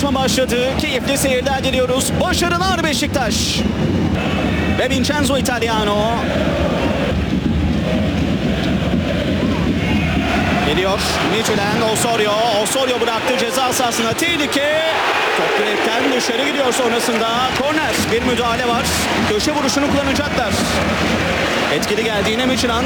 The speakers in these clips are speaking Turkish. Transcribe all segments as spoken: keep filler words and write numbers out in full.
maçın başladığı keyifli seyirler diliyoruz. Başarılar Beşiktaş. Ve Vincenzo Italiano. Geliyor Midtjylland, Osorio. Osorio bıraktı ceza sahasına, tehlike. Top direkten dışarı gidiyor sonrasında. Korner, bir müdahale var. Köşe vuruşunu kullanacaklar. Etkili geldi yine Midtjylland.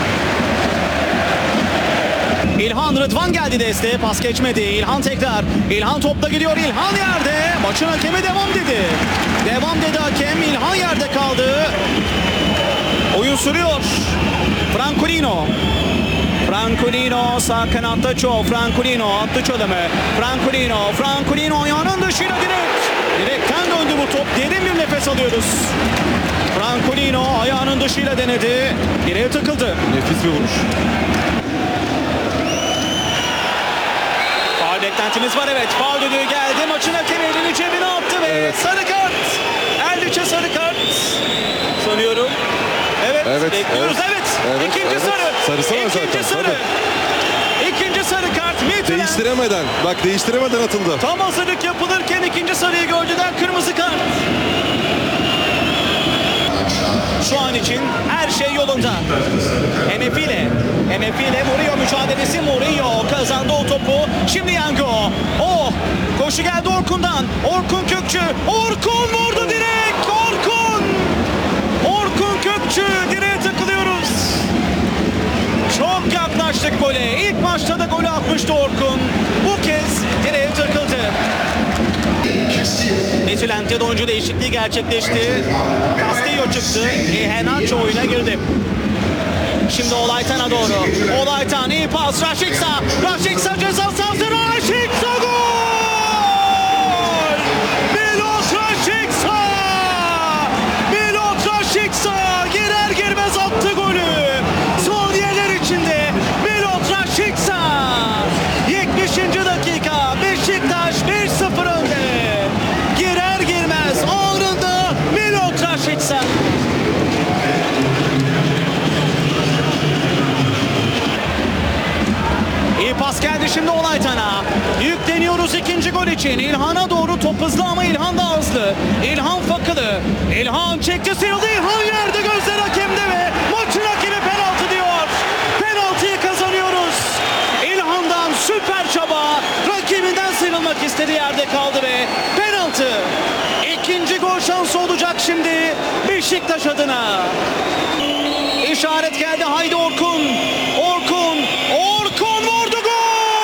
İlhan Rıdvan geldi desteğe, pas geçmedi. İlhan tekrar. İlhan topla gidiyor, İlhan yerde. Maçın hakemi devam dedi. Devam dedi hakem, İlhan yerde kaldı. Oyun sürüyor. Francolino. Francolino sağ kanatta Ço. Francolino attı çalımı. Francolino. Francolino ayağının dışıyla direkt. Direkten döndü bu top. Derin bir nefes alıyoruz. Francolino ayağının dışıyla denedi. Direğe takıldı. Nefis bir vuruş. Faul beklentimiz var, evet. Faul düdüğü geldi. Maçın hakemi elini cebine attı ve evet. sarı kart. Erliç'e sarı kart sanıyorum. Evet, evet bekliyoruz. Evet. evet. evet İkinci evet. sarı. Sarısı var İkinci zaten. sarı. Tabii. İkinci sarı kart. Midtjylland. Değiştiremeden. Bak değiştiremeden atıldı. Tam hazırlık yapılırken ikinci sarıyı gördüler. Kırmızı kart. Şu an için her şey yolunda. Enefile. Enefile Murillo mücadelesi. Murillo kazandı o topu. Şimdi Yango. Oh! Koşu geldi Orkun'dan. Orkun Kökçü. Orkun vurdu direkt. Orkun! Orkun Kökçü. Direğe takılıyoruz. Çok yaklaştık gole. İlk maçta da golü atmıştı Orkun. Bu kez direğe takıldı. Midtjylland'de oyuncu değişikliği gerçekleşti. Castillo çıktı. Iheanacho oyuna girdi. Şimdi Olaytan'a doğru. Olaytan iyi pas. Rashica. Rashica ceza sahası. Rashica gol! Milot Rashica! Milot Rashica girer girmez attı golü. Saniyeler içinde Milot Rashica. yetmişinci dakika. Beşiktaş bir sıfır önde. Girer girmez anında Milot Rashica. İyi pas geldi şimdi Olaytan'a. Yükleniyoruz ikinci gol için. İlhan'a doğru top hızlı ama İlhan da hızlı. İlhan fakılı. İlhan çekti, sıyrıldı. İlhan yerde, gözler hakemde ve maçın hakemi penaltı diyor. Penaltıyı kazanıyoruz. İlhan'dan süper çaba. Rakibinden sıyrılmak istedi, yerde kaldı ve penaltı. İkinci gol şansı olacak şimdi Beşiktaş adına. İşaret geldi. Haydi Orkun. Orkun. Orkun vurdu, gol!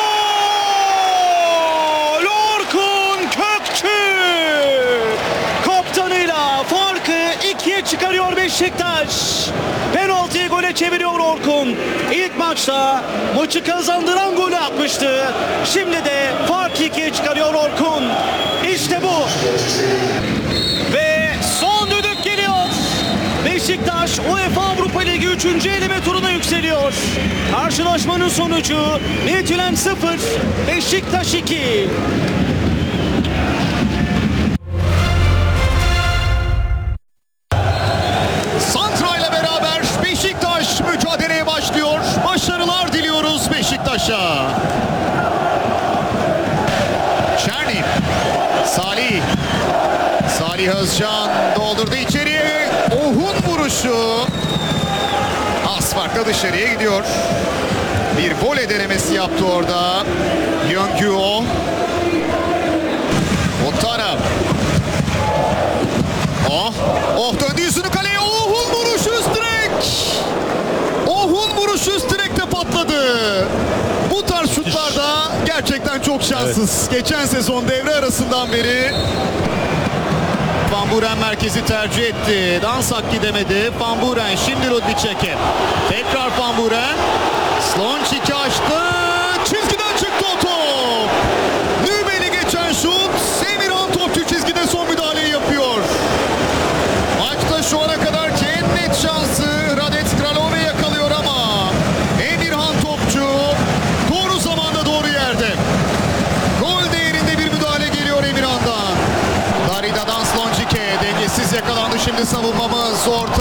Orkun Kökçü. Kaptanıyla farkı ikiye çıkarıyor Beşiktaş. Penaltıyı gole çeviriyor Orkun. İlk maçta maçı kazandıran golü atmıştı. Şimdi de farkı ikiye çıkarıyor Orkun. İşte bu. Ve son düdük geliyor. Beşiktaş UEFA Avrupa Ligi üçüncü eleme turuna yükseliyor. Karşılaşmanın sonucu Midtjylland sıfır, Beşiktaş iki. Santra ile beraber Beşiktaş mücadeleye başlıyor. Başarılar diliyoruz Beşiktaş'a. Çerni, Salih, Salih Özcan doldurdu içeriye. Ohun vuruşu. Az farkla dışarıya gidiyor. Bir voley denemesi yaptı orada. Yöngüo. Otara. Oh, oh döndü yüzünü kaleye. Ohun vuruşu üst direk. Ohun vuruşu üst direkte patladı. Bu tarz şutlarda gerçekten çok şanssız. Evet. Geçen sezon devre arasından beri Van Buren merkezi tercih etti. Dansak gidemedi. Van Buren şimdi Rudnicek'e. Tekrar Van Buren. Slončic'i açtı. Çizgiden çıktı o top. Nübel'i geçen şut. Emirhan topçu çizgide son müdahaleyi yapıyor. Maçta şu ana kadar en net şansı Radek Kralove yakalıyor ama Emirhan topçu doğru zamanda doğru yerde. Gol değerinde bir müdahale geliyor Emirhan'dan. Darida'dan Slončic'e dengesiz yakalandı şimdi savunmamız. Orta